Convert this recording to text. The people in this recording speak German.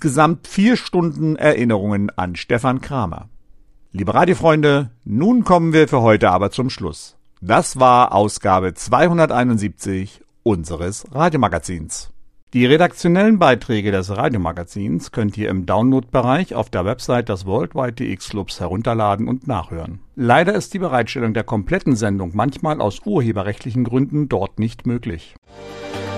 Insgesamt 4 Stunden Erinnerungen an Stefan Kramer. Liebe Radiofreunde, nun kommen wir für heute aber zum Schluss. Das war Ausgabe 271 unseres Radiomagazins. Die redaktionellen Beiträge des Radiomagazins könnt ihr im Download-Bereich auf der Website des Worldwide TX Clubs herunterladen und nachhören. Leider ist die Bereitstellung der kompletten Sendung manchmal aus urheberrechtlichen Gründen dort nicht möglich.